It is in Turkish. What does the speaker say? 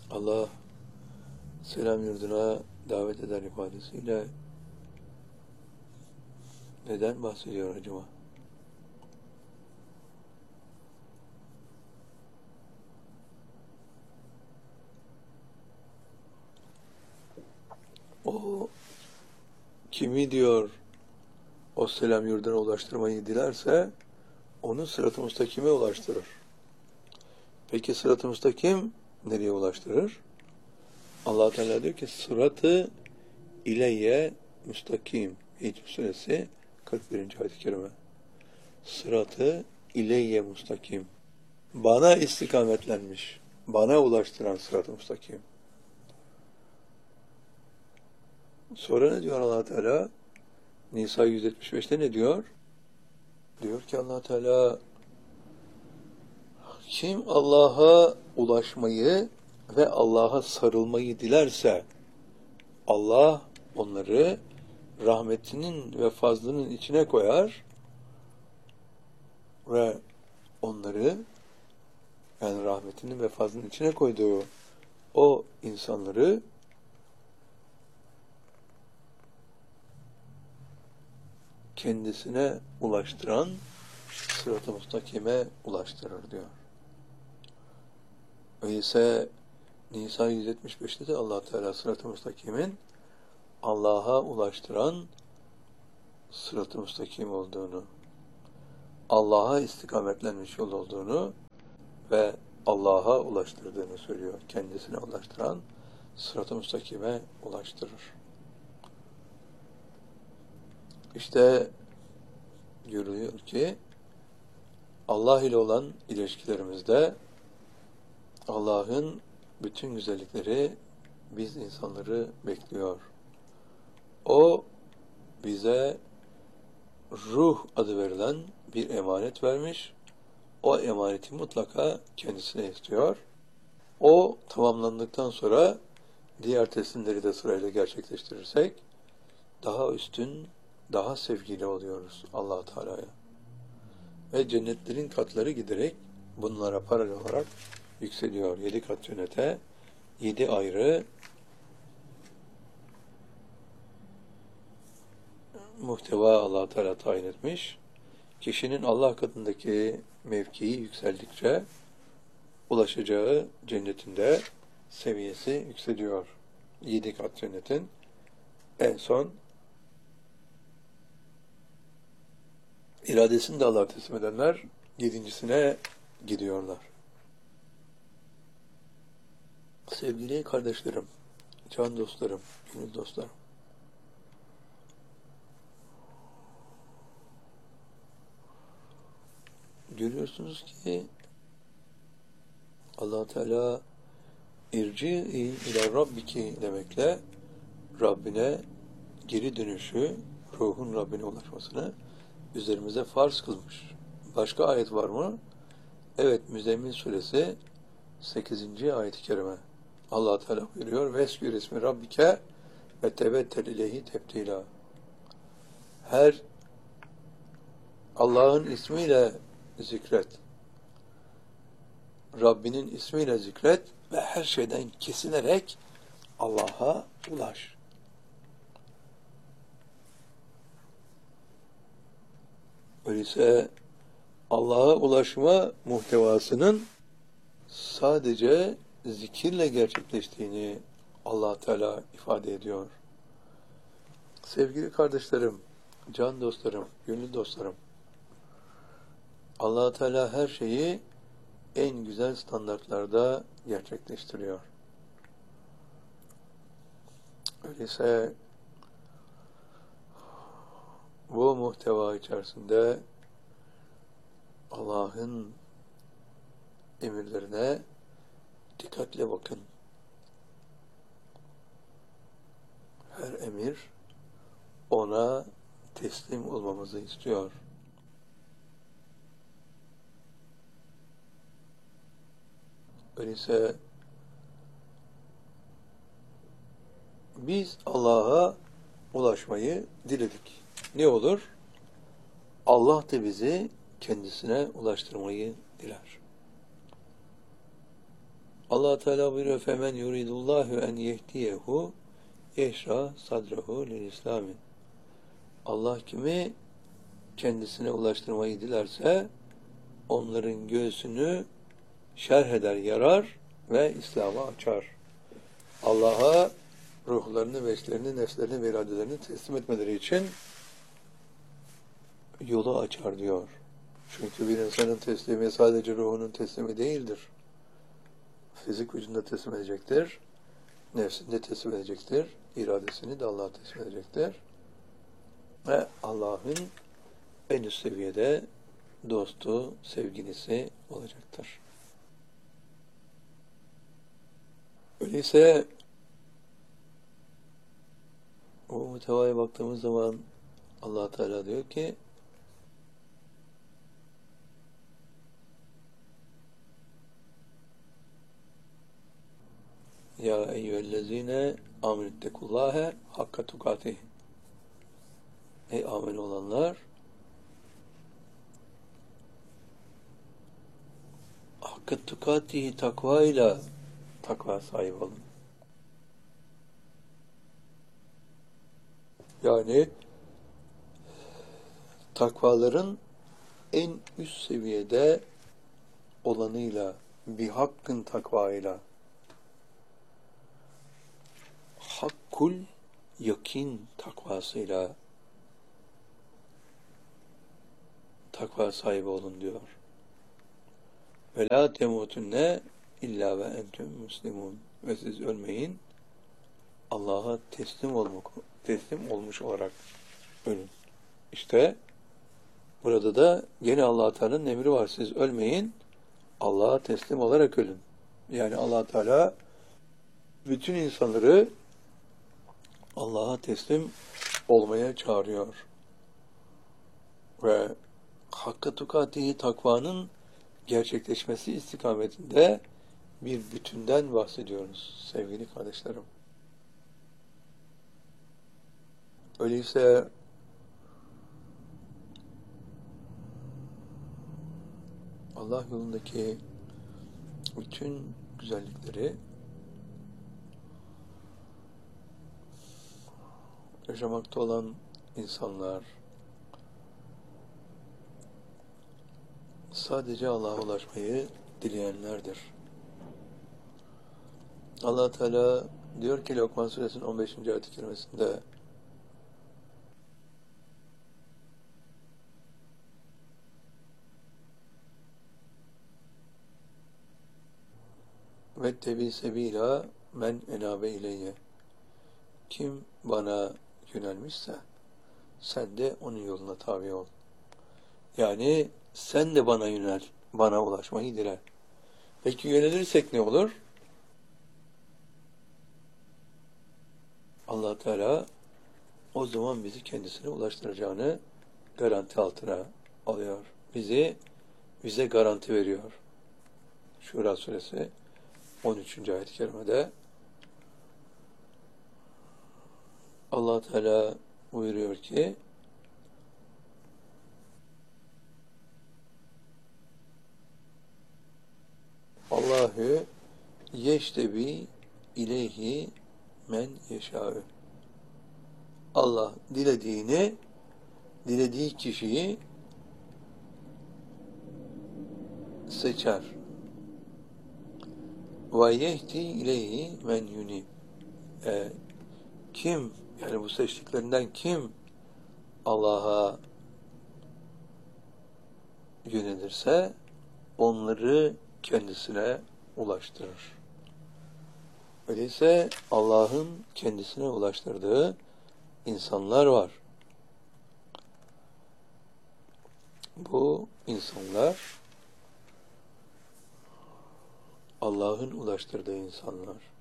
Allah selam yurduna davet eder ifadesiyle neden bahsediyor acaba? O kimi diyor o selam yurduna ulaştırmayı dilerse onu sırat-ı müstakime ulaştırır. Peki sırat-ı müstakim nereye ulaştırır? Allah Teala diyor ki sıratı ileyye müstakim. Hicr suresi 41. ayet-i kerime. Sıratı ileyye müstakim. Bana istikametlenmiş. Bana ulaştıran sırat-ı müstakim. Sonra ne diyor Allah Teala? Nisa 175'te ne diyor? Diyor ki Allah Teala kim Allah'a ulaşmayı ve Allah'a sarılmayı dilerse Allah onları rahmetinin ve fazlının içine koyar ve onları yani rahmetinin ve fazlının içine koyduğu o insanları kendisine ulaştıran sırat-ı müstakime ulaştırır diyor. Öyleyse Nisa 175'te de Allah Teala sırat-ı müstakimin Allah'a ulaştıran sırat-ı müstakim olduğunu, Allah'a istikametlenmiş yol olduğunu ve Allah'a ulaştırdığını söylüyor. Kendisine ulaştıran sırat-ı müstakime ulaştırır. İşte görülüyor ki Allah ile olan ilişkilerimizde Allah'ın bütün güzellikleri biz insanları bekliyor. O bize ruh adı verilen bir emanet vermiş. O emaneti mutlaka kendisine istiyor. O tamamlandıktan sonra diğer teslimleri de sırayla gerçekleştirirsek daha üstün, daha sevgili oluyoruz Allah Teala'ya. Ve cennetlerin katları giderek bunlara paralel olarak yükseliyor. 7 kat cennete 7 ayrı muhteva Allah Teala tayin etmiş. Kişinin Allah katındaki mevkii yükseldikçe ulaşacağı cennetinde seviyesi yükseliyor. 7 kat cennetin en son iradesini de Allah'a teslim edenler 7.sine gidiyorlar. Sevgili kardeşlerim, can dostlarım, gönül dostlarım. Görüyorsunuz ki Allah Teala irci'i ila rabbiki demekle Rabbine geri dönüşü, ruhun Rabbine ulaşmasını üzerimize farz kılmış. Başka ayet var mı? Evet, Müzzemmil suresi 8. ayet-i kerime. Allah Teala buyuruyor: "Vesbir ismi rabbike ve tebettel ileyhi tebtila." Her Allah'ın ismiyle zikret. Rabbinin ismiyle zikret ve her şeyden kesilerek Allah'a ulaş. Öyleyse Allah'a ulaşma muhtevasının sadece zikirle gerçekleştiğini Allah Teala ifade ediyor. Sevgili kardeşlerim, can dostlarım, gönül dostlarım, Allah Teala her şeyi en güzel standartlarda gerçekleştiriyor. Öyleyse bu muhteva içerisinde Allah'ın emirlerine dikkatle bakın. Her emir ona teslim olmamızı istiyor. Öyleyse biz Allah'a ulaşmayı diledik. Ne olur? Allah da bizi kendisine ulaştırmayı diler. Allah Teala buyuruyor femen yuridullahu en yehdiyehu yeşra sadrahu lil İslami. Allah kimi kendisine ulaştırmayı dilerse onların göğsünü şerh eder, yarar ve İslam'a açar. Allah'a ruhlarını, veçlerini, nefslerini ve iradelerini teslim etmeleri için yolu açar diyor. Çünkü bir insanın teslimi sadece ruhunun teslimi değildir. Fizik vücudunda teslim edecektir. Nefsini de teslim edecektir. İradesini de Allah'a teslim edecektir. Ve Allah'ın en üst seviyede dostu, sevgilisi olacaktır. Öyleyse o muhtevaya baktığımız zaman Allah Teala diyor ki ya eyyühellezine amenüttekullâhe hakka tukatih. Ey amin olanlar, hakka tukatihi takvayla takva sahibi olun. Yani takvaların en üst seviyede olanıyla, bir hakkın takvayla, hakkul yakin takvasıyla takva sahibi olun diyor. Ve la temutunne illa ve entüm müslimun. Ve siz ölmeyin, Allah'a teslim olmuş olarak ölün. İşte burada da gene Allah Teala'nın emri var. Siz ölmeyin, Allah'a teslim olarak ölün. Yani Allah Teala bütün insanları Allah'a teslim olmaya çağırıyor. Ve hakka tukatihi takvanın gerçekleşmesi istikametinde bir bütünden bahsediyoruz sevgili kardeşlerim. Öyleyse Allah yolundaki bütün güzellikleri yaşamakta olan insanlar sadece Allah'a ulaşmayı dileyenlerdir. Allah Teala diyor ki Lokman Suresinin 15. ayet-i kerimesinde ve tebi sebila men enabe ileyye. Kim bana yönelmişse sen de onun yoluna tabi ol. Yani sen de bana yönel, bana ulaşmayı dile. Peki yönelirsek ne olur? Allah Teala o zaman bizi kendisine ulaştıracağını garanti altına alıyor. Bize garanti veriyor. Şura suresi 13. ayet-i kerimede Allah Teala buyuruyor ki Allahu yeştebi ileyhi men yeşâ'ü. Allah dilediği kişiyi seçer. Ve yehdi ileyhi men yunib. Kim, yani bu seçtiklerinden kim Allah'a yönelirse onları kendisine ulaştırır. Öyleyse Allah'ın kendisine ulaştırdığı insanlar var. Bu insanlar Allah'ın ulaştırdığı insanlar.